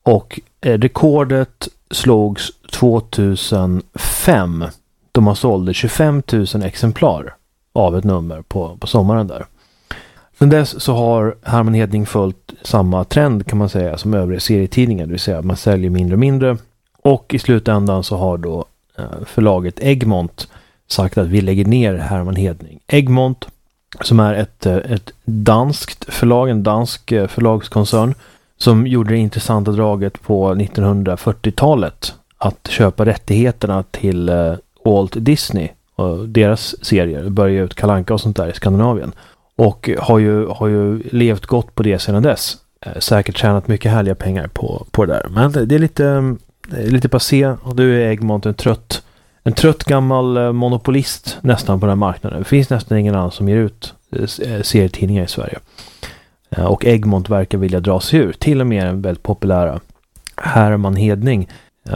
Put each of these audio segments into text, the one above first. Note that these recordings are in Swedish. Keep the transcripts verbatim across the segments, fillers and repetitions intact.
Och eh, rekordet slogs tvåtusenfem då man sålde tjugofem tusen exemplar av ett nummer på, på sommaren där. Sen dess så har Hermann Hedning följt samma trend kan man säga som övriga serietidningar, det vill säga att man säljer mindre och mindre. Och i slutändan så har då eh, förlaget Egmont sagt att vi lägger ner Hermann Hedning. Egmont, som är ett, ett danskt förlag, en dansk förlagskoncern som gjorde det intressanta draget på nittonhundrafyrtiotalet att köpa rättigheterna till eh, Walt Disney och deras serier, börja ut Kalle Anka och sånt där i Skandinavien. Och har ju, har ju levt gott på det sedan dess. Eh, säkert tjänat mycket härliga pengar på, på det där. Men det är lite, det är lite passé och du är Egmont en trött En trött gammal monopolist nästan på den här marknaden. Det finns nästan ingen annan som ger ut serietidningar i Sverige. Och Egmont verkar vilja dra sig ur. Till och med en väldigt populära Hermann Hedning.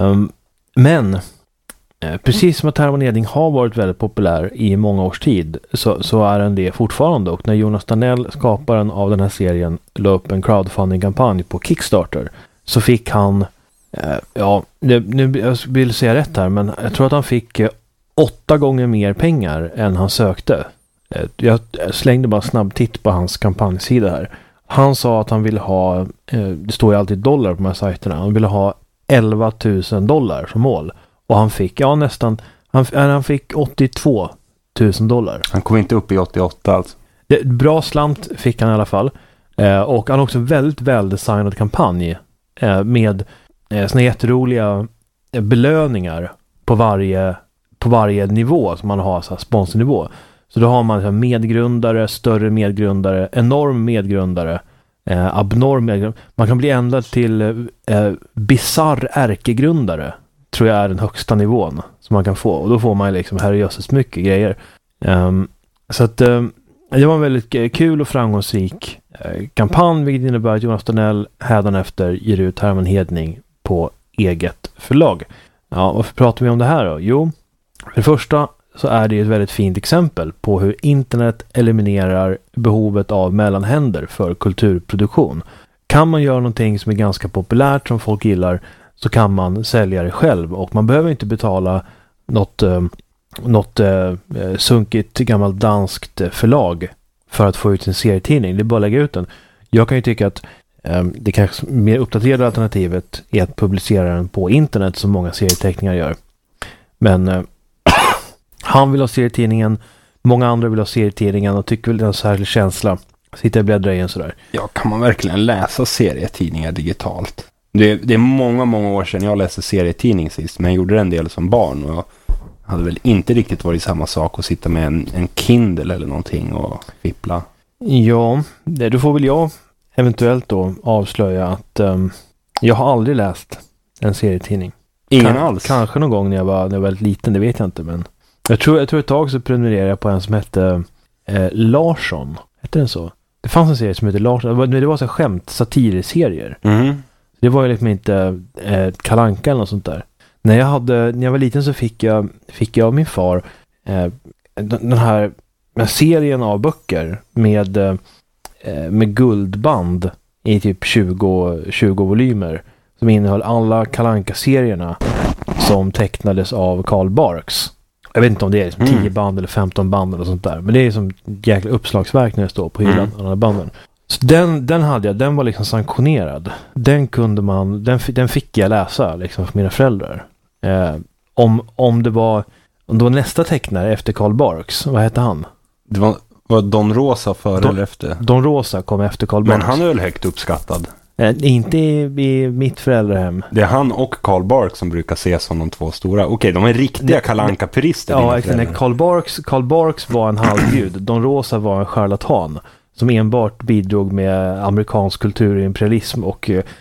Men precis som att Hermann Hedning har varit väldigt populär i många års tid så, så är den det fortfarande. Och när Jonas Danell, skaparen av den här serien, la upp en crowdfunding-kampanj på Kickstarter så fick han Uh, ja, nu, nu jag vill säga rätt här, men jag tror att han fick uh, åtta gånger mer pengar än han sökte. Uh, jag slängde bara snabb titt på hans kampanjsida här. Han sa att han ville ha, uh, det står ju alltid dollar på de här sajterna, han ville ha elva tusen dollar som mål. Och han fick, ja nästan, han, han fick åttiotvå tusen dollar. Han kom inte upp i åttioåtta alltså. Det, bra slant fick han i alla fall. Uh, och han har också en väldigt väldesignad kampanj uh, med såna jätteroliga belöningar på varje, på varje nivå som man har, så här sponsornivå. Så då har man så här medgrundare, större medgrundare, enorm medgrundare, eh, abnorm medgrundare. Man kan bli ända till eh, bizarr ärkegrundare, tror jag är den högsta nivån som man kan få. Och då får man liksom herrejösses mycket grejer. Um, så att um, det var en väldigt kul och framgångsrik eh, kampanj, vilket innebär att Jonas Danell hädanefter ger ut Hermann Hedning på eget förlag. Ja, varför pratar vi om det här då? Jo, för det första så är det ett väldigt fint exempel på hur internet eliminerar behovet av mellanhänder för kulturproduktion. Kan man göra någonting som är ganska populärt, som folk gillar, så kan man sälja det själv och man behöver inte betala något, eh, något eh, sunkigt gammalt danskt förlag för att få ut en serietidning. Det är bara att lägga ut den. Jag kan ju tycka att det kanske mer uppdaterade alternativet är att publicera den på internet som många serieteckningar gör. Men eh, han vill ha serietidningen, många andra vill ha serietidningen och tycker väl det är en särskild känsla. Sitter och bläddrar i en sådär. Ja, kan man verkligen läsa serietidningar digitalt? Det är, det är många, många år sedan jag läste serietidning sist, men jag gjorde det en del som barn och jag hade väl inte riktigt varit samma sak att sitta med en, en Kindle eller någonting och fippla. Ja, det, då får väl jag eventuellt då avslöja att um, jag har aldrig läst en serietidning. Ingen kan, alls? Kanske någon gång när jag var, när jag var väldigt liten, det vet jag inte. Men jag tror, jag tror ett tag så prenumererade jag på en som hette eh, Larsson. Hette den så? Det fanns en serie som hette Larsson. Det var, det var så skämt, satirserier. Mm. Det var ju liksom inte eh, Kalle Anka eller något sånt där. När jag, hade, när jag var liten så fick jag, fick jag av min far eh, den här serien av böcker med eh, med guldband i typ tjugo, tjugo volymer som innehöll alla Kalle Anka-serierna som tecknades av Carl Barks. Jag vet inte om det är liksom mm. tio band eller femton band eller sånt där, men det är som jäkla uppslagsverk när det står på hyllan, mm. alla banden. Så den, den hade jag, den var liksom sanktionerad. Den kunde man, den, den fick jag läsa liksom för mina föräldrar. Eh, om, om det var om det var nästa tecknare efter Carl Barks, vad hette han? Det var Var Don Rosa före Don, eller efter? Don Rosa kom efter Carl Barks. Men han är väl högt uppskattad? Eh, inte i, i mitt föräldrahem. Det är han och Carl Barks som brukar ses som de två stora. Okej, de är riktiga Kalle Anka-purister. Ja, exakt. Carl Barks, Carl Barks var en halvgud. Don Rosa var en charlatan som enbart bidrog med amerikansk kulturimperialism och eh,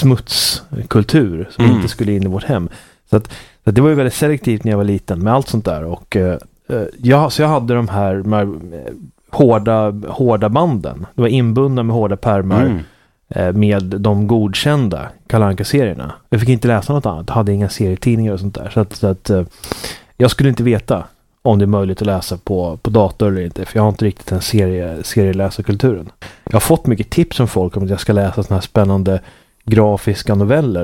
smutskultur som mm. inte skulle in i vårt hem. Så, att, så att det var ju väldigt selektivt när jag var liten med allt sånt där. Och eh, ja, så jag hade de här, de här hårda, hårda banden. Det var inbundna med hårda pärmar mm. eh, med de godkända Kalle Anka-serierna. Jag fick inte läsa något annat. Jag hade inga serietidningar och sånt där. Så att, så att eh, jag skulle inte veta om det är möjligt att läsa på, på dator eller inte. För jag har inte riktigt en serie, serieläsarkulturen. Jag har fått mycket tips från folk om att jag ska läsa såna här spännande grafiska noveller.